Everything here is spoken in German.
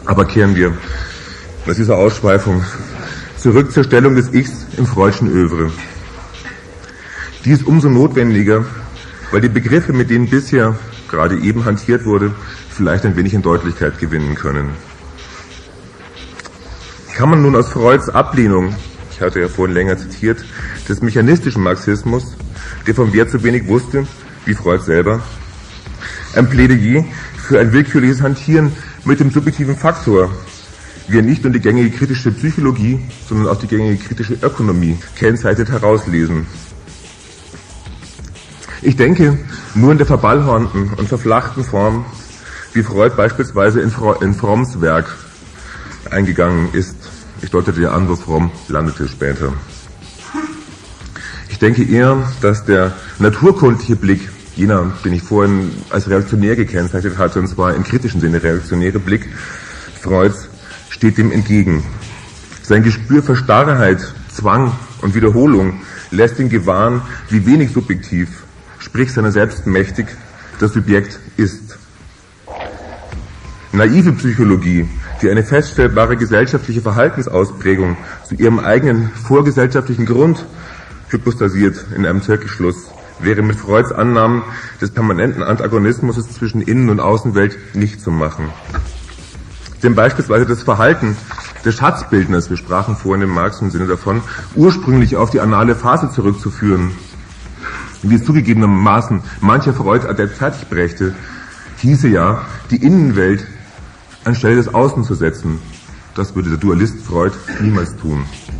Aber kehren wir aus dieser Ausschweifung zurück zur Stellung des Ichs im Freudschen Övre. Die ist umso notwendiger, weil die Begriffe, mit denen bisher gerade eben hantiert wurde, vielleicht ein wenig an Deutlichkeit gewinnen können. Kann man nun aus Freuds Ablehnung, ich hatte ja vorhin länger zitiert, des mechanistischen Marxismus, der vom Wert so wenig wusste, wie Freud selber, ein Plädoyer für ein willkürliches Hantieren mit dem subjektiven Faktor, wie er nicht nur die gängige kritische Psychologie, sondern auch die gängige kritische Ökonomie kennzeichnet, herauslesen. Ich denke, nur in der verballhornten und verflachten Form, wie Freud beispielsweise in Fromms Werk eingegangen ist. Ich deutete ja an, wo Fromm landete später. Ich denke eher, dass der naturkundliche Blick, jener, den ich vorhin als reaktionär gekennzeichnet hatte, und zwar im kritischen Sinne reaktionäre Blick Freuds, steht dem entgegen. Sein Gespür für Starrheit, Zwang und Wiederholung lässt ihn gewahren, wie wenig subjektiv, sprich seiner selbst mächtig, das Subjekt ist. Naive Psychologie, die eine feststellbare gesellschaftliche Verhaltensausprägung zu ihrem eigenen vorgesellschaftlichen Grund hypostasiert in einem Zirkelschluss, wäre mit Freuds Annahmen des permanenten Antagonismus zwischen Innen- und Außenwelt nicht zu machen. Denn beispielsweise das Verhalten des Schatzbildners, wir sprachen vorhin im Marx im Sinne davon, ursprünglich auf die anale Phase zurückzuführen, wie es zugegebenermaßen mancher Freud-Adept fertigbrächte, hieße ja, die Innenwelt anstelle des Außen zu setzen. Das würde der Dualist Freud niemals tun.